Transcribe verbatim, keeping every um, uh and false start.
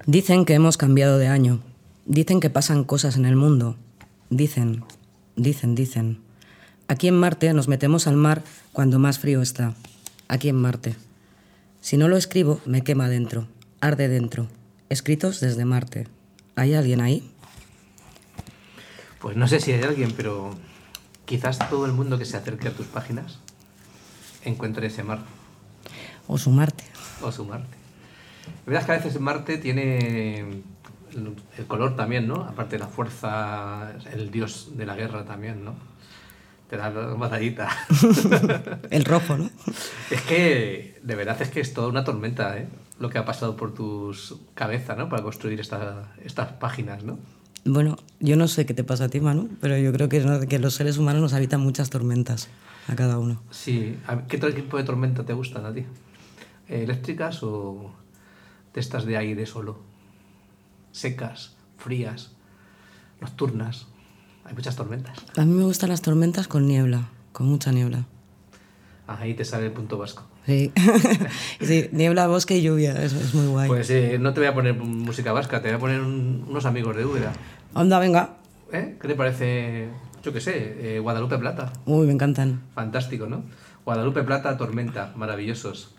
Dicen que hemos cambiado de año. Dicen que pasan cosas en el mundo. Dicen, dicen, dicen. Aquí en Marte nos metemos al mar cuando más frío está. Aquí en Marte. Si no lo escribo, me quema dentro. Arde dentro. Escritos desde Marte. ¿Hay alguien ahí? Pues no sé si hay alguien, pero quizás todo el mundo que se acerque a tus páginas encuentre ese Marte. O su Marte. O su Marte. La verdad es que a veces Marte tiene el, el color también, ¿no? Aparte de la fuerza, el dios de la guerra también, ¿no? Te da una batallita. El rojo, ¿no? Es que, de verdad, es que es toda una tormenta, ¿eh? Lo que ha pasado por tu cabeza, ¿no? Para construir esta, estas páginas, ¿no? Bueno, yo no sé qué te pasa a ti, Manu, pero yo creo que, ¿no? que los seres humanos nos habitan muchas tormentas a cada uno. Sí. ¿Qué tipo de tormenta te gustan a ti? ¿Eléctricas o de estas de aire solo? ¿Secas, frías, nocturnas? Hay muchas tormentas. A mí me gustan las tormentas con niebla, con mucha niebla. Ah, ahí te sale el punto vasco. Sí, sí, niebla, bosque y lluvia, eso es muy guay. Pues eh, no te voy a poner música vasca, te voy a poner un, unos amigos de Úbeda. Anda, venga. ¿Eh? ¿Qué te parece? Yo qué sé, eh, Guadalupe Plata. Uy, me encantan. Fantástico, ¿no? Guadalupe Plata, Tormenta, maravillosos.